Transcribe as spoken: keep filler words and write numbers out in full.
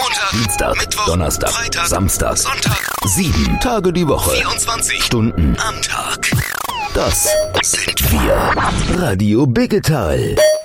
Montag, Dienstag, Mittwoch, Donnerstag, Freitag, Samstag, Sonntag, sieben Tage die Woche, vierundzwanzig Stunden am Tag. Das sind wir. Radio Biggetal.